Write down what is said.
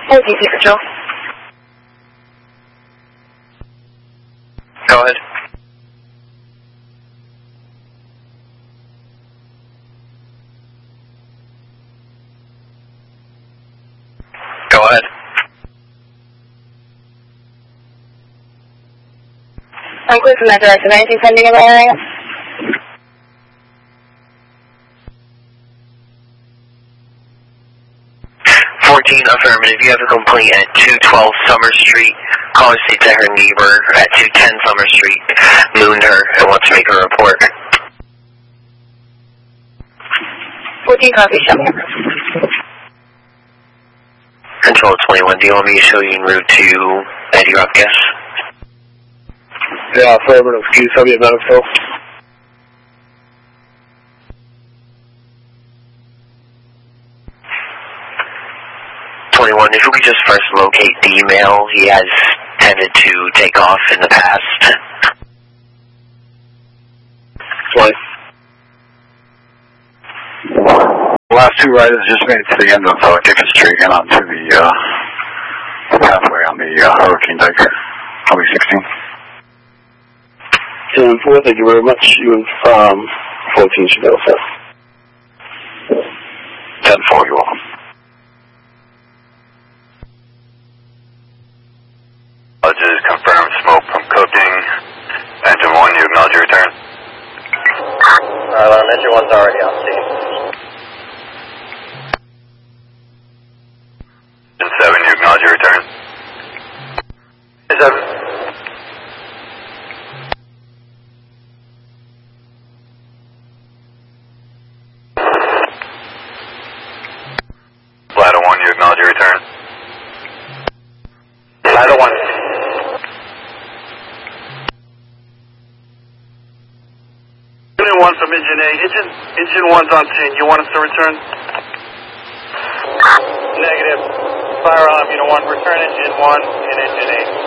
OTC Control. Go ahead. Go ahead. I'm clear from that direction. Anything pending in the area? Affirmative. You have a complaint at 212 Summer Street. Caller states that her neighbor at 210 Summer Street mooned her and wants to make a report. 14 copy, show me. Control 21. Do you want me to show you en route to Eddie Rodriguez? Yeah, affirmative. Can you tell me about it, Phil? If we could just first locate the email he has tended to take off in the past. What? The last two riders just made it to the end of Dickens Street and onto the pathway on the Hurricane Dike, Highway 16. 10-4, thank you very much. You and 14 should be all set. 10-4, you're welcome. Just confirm smoke from cooking. Engine 1, you acknowledge your return? Alarm, engine 1's already on scene. Engine 7, you acknowledge your return? Is that... Ladder 1, you acknowledge your return? Ladder 1. Unit 1 from Engine 8. Engine 1's on scene. You want us to return? Negative. Fire alarm, Unit 1. Return Engine 1 and Engine 8.